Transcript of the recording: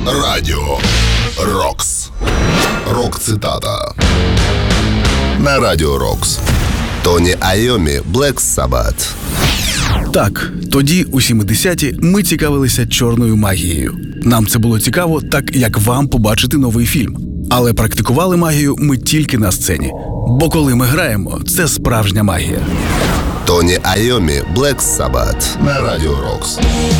Радіо Рокс. Рок-цитата. На Радіо Рокс. Тоні Айомі, Black Sabbath. Так, тоді, у 70-ті, ми цікавилися чорною магією. Нам це було цікаво, так як вам побачити новий фільм. Але практикували магію ми тільки на сцені. Бо коли ми граємо, це справжня магія. Тоні Айомі, Black Sabbath. На Радіо Рокс.